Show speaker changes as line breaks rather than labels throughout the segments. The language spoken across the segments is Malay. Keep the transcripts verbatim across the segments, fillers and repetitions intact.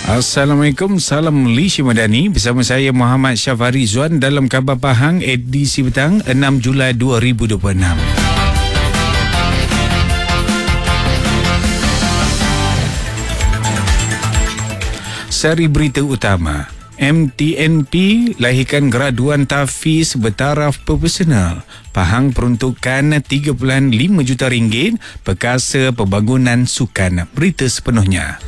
Assalamualaikum, salam Malaysia Madani. Bersama saya Muhammad Syafari Zuan dalam Khabar Pahang edisi petang enam Julai dua ribu dua puluh enam. Sari berita utama. M T N P lahirkan graduan tahfiz bertaraf profesional. Pahang peruntukan tiga perpuluhan lima juta ringgit perkasa pembangunan sukan. Berita sepenuhnya.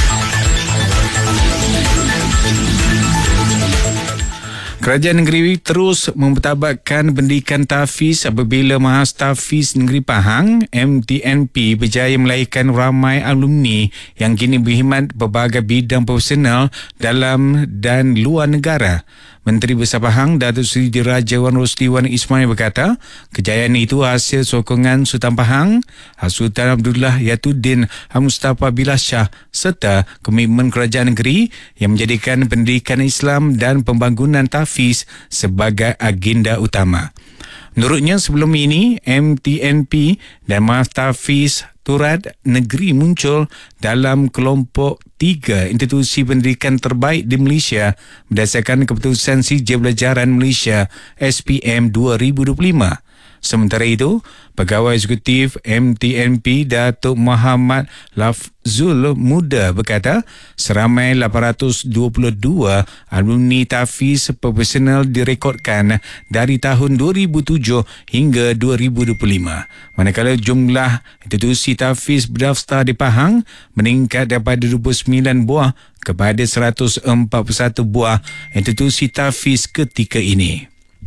Kerajaan negeri terus mempertabatkan pendidikan tahfiz apabila Mahas Tahfiz Negeri Pahang M T N P berjaya melahirkan ramai alumni yang kini berkhidmat berbagai bidang profesional dalam dan luar negara. Menteri Besar Pahang Datuk Seri Diraja Wan Rosli Wan Ismail berkata, kejayaan itu hasil sokongan Sultan Pahang, Sultan Abdullah Yatuddin Mustafa Billah Shah serta komitmen kerajaan negeri yang menjadikan pendidikan Islam dan pembangunan tahfiz sebagai agenda utama. Menurutnya sebelum ini M T N P dan Mahas Tahfiz Turat Negeri muncul dalam kelompok tiga institusi pendidikan terbaik di Malaysia berdasarkan keputusan Si Pelajaran Malaysia S P M dua ribu dua puluh lima. Sementara itu, Pegawai Eksekutif M T N P Datuk Muhammad Lafzul Muda berkata, seramai lapan ratus dua puluh dua alumni tahfiz profesional direkodkan dari tahun dua ribu tujuh hingga dua ribu dua puluh lima. Manakala jumlah institusi tahfiz berdaftar di Pahang meningkat daripada dua puluh sembilan buah kepada seratus empat puluh satu buah institusi tahfiz ketika ini.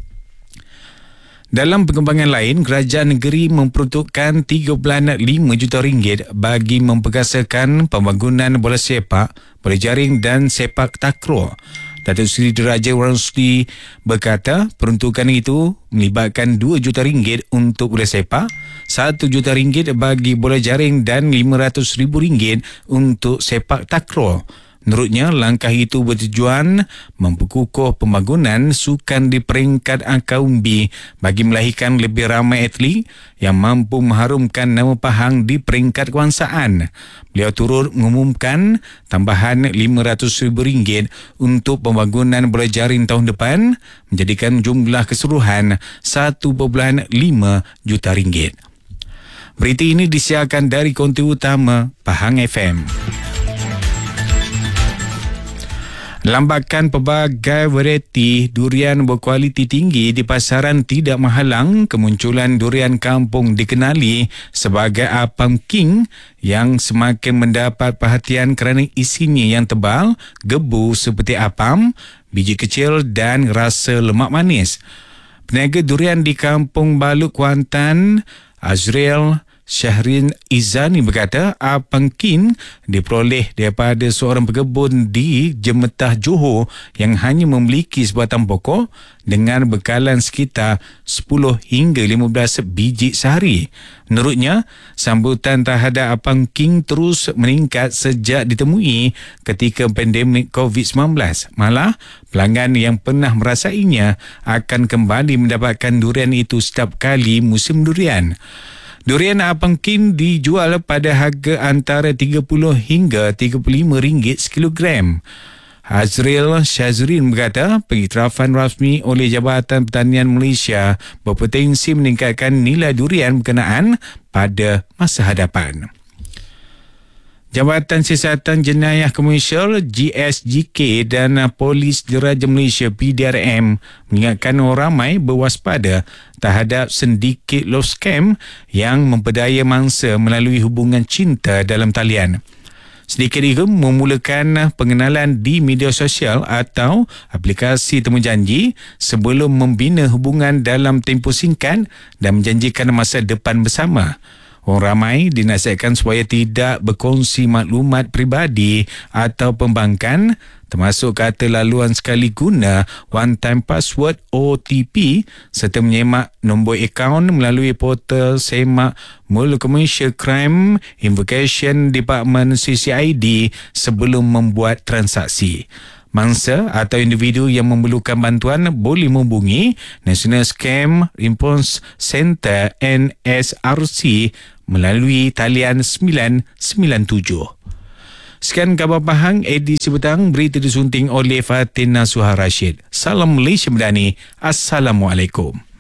Dalam perkembangan lain, kerajaan negeri memperuntukkan tiga perpuluhan lima juta ringgit bagi memperkasakan pembangunan bola sepak, bola jaring dan sepak takraw. Datuk Seri Diraja Wan Rosli berkata, peruntukan itu melibatkan dua juta ringgit untuk bola sepak, satu juta ringgit bagi bola jaring dan lima ratus ribu ringgit untuk sepak takraw. Menurutnya, langkah itu bertujuan memperkukuh pembangunan sukan di peringkat angka umbi bagi melahirkan lebih ramai atlet yang mampu mengharumkan nama Pahang di peringkat kebangsaan. Beliau turut mengumumkan tambahan lima ratus ribu ringgit untuk pembangunan bola jaring tahun depan, menjadikan jumlah keseluruhan satu perpuluhan lima juta ringgit. Berita ini disiarkan dari konti utama Pahang F M. Lambakan pelbagai varieti durian berkualiti tinggi di pasaran tidak menghalang kemunculan durian kampung dikenali sebagai Apam King yang semakin mendapat perhatian kerana isinya yang tebal, gebu seperti apam, biji kecil dan rasa lemak manis. Peniaga durian di Kampung Balut Kuantan, Azriel Syahrin Izani berkata, Apam King diperoleh daripada seorang pekebun di Jemetah Johor yang hanya memiliki sebatang pokok dengan bekalan sekitar sepuluh hingga lima belas biji sehari. Menurutnya, sambutan terhadap Apam King terus meningkat sejak ditemui ketika pandemik covid sembilan belas. Malah, pelanggan yang pernah merasainya akan kembali mendapatkan durian itu setiap kali musim durian. Durian Apam King dijual pada harga antara tiga puluh hingga tiga puluh lima ringgit sekilogram. Azril Syazrin berkata, pengiktirafan rasmi oleh Jabatan Pertanian Malaysia berpotensi meningkatkan nilai durian berkenaan pada masa hadapan. Jabatan Siasatan Jenayah Komersial G S G K dan Polis Diraja Malaysia P D R M mengingatkan orang ramai berwaspada terhadap sindiket love scam yang memperdaya mangsa melalui hubungan cinta dalam talian. Sindiket itu memulakan pengenalan di media sosial atau aplikasi temujanji sebelum membina hubungan dalam tempoh singkat dan menjanjikan masa depan bersama. Orang ramai dinasihatkan supaya tidak berkongsi maklumat peribadi atau pembankan termasuk kata laluan sekali guna, one time password O T P serta menyemak nombor akaun melalui portal semak Mula Commercial Crime Investigation Department C C I D sebelum membuat transaksi. Mangsa atau individu yang memerlukan bantuan boleh menghubungi National Scam Response Center N S R C melalui talian sembilan sembilan tujuh. Sekian khabar Pahang, edisi petang, berita disunting oleh Fatin Nasuha Rashid. Salam Malaysia Madani. Assalamualaikum.